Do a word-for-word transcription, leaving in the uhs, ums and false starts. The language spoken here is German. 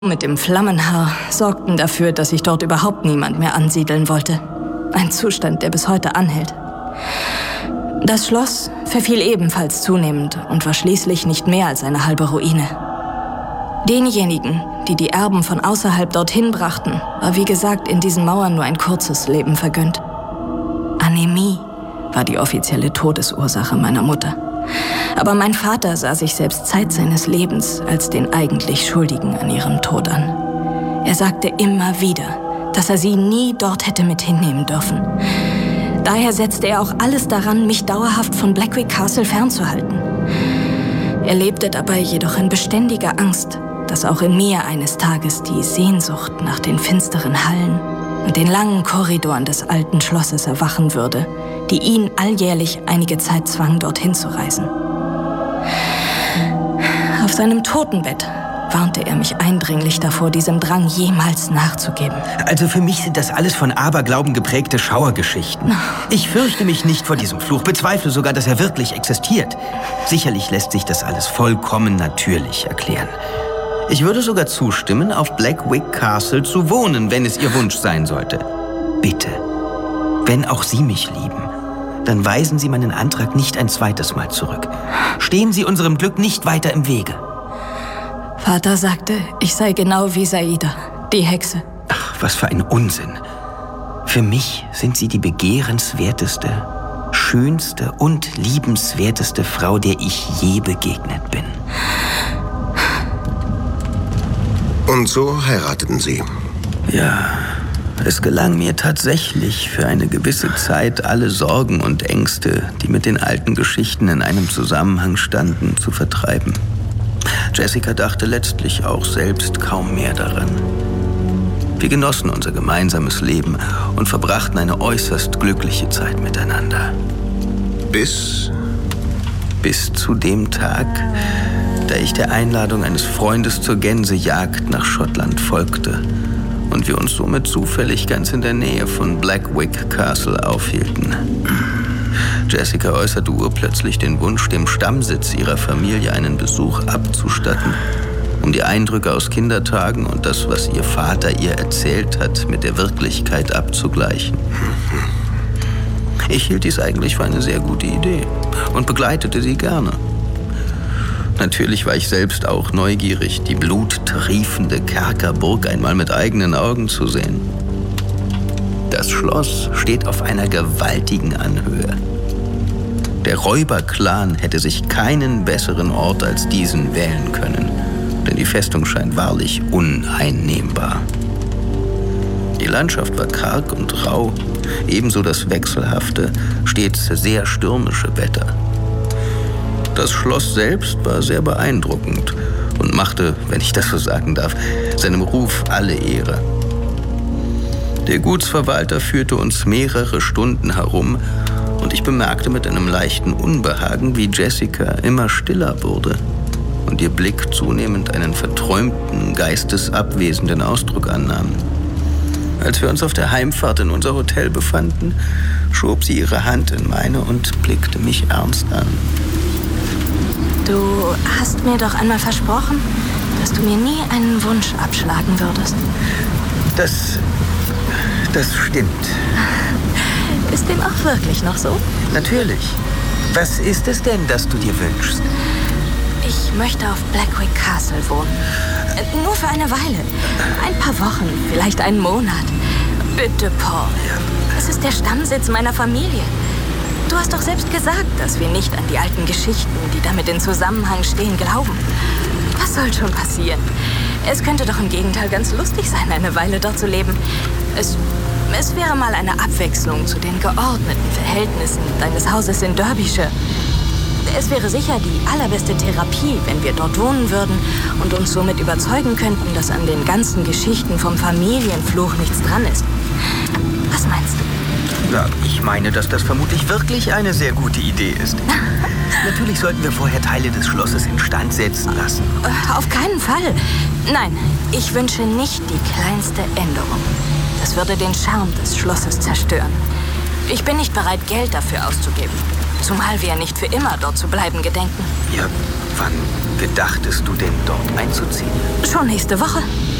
mit dem Flammenhaar sorgten dafür, dass sich dort überhaupt niemand mehr ansiedeln wollte. Ein Zustand, der bis heute anhält. Das Schloss verfiel ebenfalls zunehmend und war schließlich nicht mehr als eine halbe Ruine. Denjenigen, die die Erben von außerhalb dorthin brachten, war wie gesagt in diesen Mauern nur ein kurzes Leben vergönnt. Anämie war die offizielle Todesursache meiner Mutter. Aber mein Vater sah sich selbst Zeit seines Lebens als den eigentlich Schuldigen an ihrem Tod an. Er sagte immer wieder, dass er sie nie dort hätte mit hinnehmen dürfen. Daher setzte er auch alles daran, mich dauerhaft von Blackwick Castle fernzuhalten. Er lebte dabei jedoch in beständiger Angst, dass auch in mir eines Tages die Sehnsucht nach den finsteren Hallen und den langen Korridoren des alten Schlosses erwachen würde, die ihn alljährlich einige Zeit zwang, dorthin zu reisen. Auf seinem Totenbett warnte er mich eindringlich davor, diesem Drang jemals nachzugeben. Also für mich sind das alles von Aberglauben geprägte Schauergeschichten. Ich fürchte mich nicht vor diesem Fluch, bezweifle sogar, dass er wirklich existiert. Sicherlich lässt sich das alles vollkommen natürlich erklären. Ich würde sogar zustimmen, auf Blackwick Castle zu wohnen, wenn es Ihr Wunsch sein sollte. Bitte, wenn auch Sie mich lieben, dann weisen Sie meinen Antrag nicht ein zweites Mal zurück. Stehen Sie unserem Glück nicht weiter im Wege. Vater sagte, ich sei genau wie Saida, die Hexe. Ach, was für ein Unsinn. Für mich sind Sie die begehrenswerteste, schönste und liebenswerteste Frau, der ich je begegnet bin. Und so heirateten Sie? Ja, es gelang mir tatsächlich für eine gewisse Zeit, alle Sorgen und Ängste, die mit den alten Geschichten in einem Zusammenhang standen, zu vertreiben. Jessica dachte letztlich auch selbst kaum mehr daran. Wir genossen unser gemeinsames Leben und verbrachten eine äußerst glückliche Zeit miteinander. Bis? Bis zu dem Tag, da ich der Einladung eines Freundes zur Gänsejagd nach Schottland folgte und wir uns somit zufällig ganz in der Nähe von Blackwick Castle aufhielten. Jessica äußerte urplötzlich den Wunsch, dem Stammsitz ihrer Familie einen Besuch abzustatten, um die Eindrücke aus Kindertagen und das, was ihr Vater ihr erzählt hat, mit der Wirklichkeit abzugleichen. Ich hielt dies eigentlich für eine sehr gute Idee und begleitete sie gerne. Natürlich war ich selbst auch neugierig, die bluttriefende Kerkerburg einmal mit eigenen Augen zu sehen. Das Schloss steht auf einer gewaltigen Anhöhe. Der Räuberclan hätte sich keinen besseren Ort als diesen wählen können, denn die Festung scheint wahrlich uneinnehmbar. Die Landschaft war karg und rau, ebenso das wechselhafte, stets sehr stürmische Wetter. Das Schloss selbst war sehr beeindruckend und machte, wenn ich das so sagen darf, seinem Ruf alle Ehre. Der Gutsverwalter führte uns mehrere Stunden herum und ich bemerkte mit einem leichten Unbehagen, wie Jessica immer stiller wurde und ihr Blick zunehmend einen verträumten, geistesabwesenden Ausdruck annahm. Als wir uns auf der Heimfahrt in unser Hotel befanden, schob sie ihre Hand in meine und blickte mich ernst an. Du hast mir doch einmal versprochen, dass du mir nie einen Wunsch abschlagen würdest. Das... das stimmt. Ist dem auch wirklich noch so? Natürlich. Was ist es denn, das du dir wünschst? Ich möchte auf Blackwick Castle wohnen. Äh, nur für eine Weile. Ein paar Wochen, vielleicht einen Monat. Bitte, Paul. Es ist der Stammsitz meiner Familie. Du hast doch selbst gesagt, dass wir nicht an die alten Geschichten, die damit in Zusammenhang stehen, glauben. Was soll schon passieren? Es könnte doch im Gegenteil ganz lustig sein, eine Weile dort zu leben. Es, es wäre mal eine Abwechslung zu den geordneten Verhältnissen deines Hauses in Derbyshire. Es wäre sicher die allerbeste Therapie, wenn wir dort wohnen würden und uns somit überzeugen könnten, dass an den ganzen Geschichten vom Familienfluch nichts dran ist. Was meinst du? Ja, ich meine, dass das vermutlich wirklich eine sehr gute Idee ist. Natürlich sollten wir vorher Teile des Schlosses instand setzen lassen. Auf keinen Fall. Nein, ich wünsche nicht die kleinste Änderung. Das würde den Charme des Schlosses zerstören. Ich bin nicht bereit, Geld dafür auszugeben. Zumal wir nicht für immer dort zu bleiben gedenken. Ja, wann gedachtest du denn dort einzuziehen? Schon nächste Woche.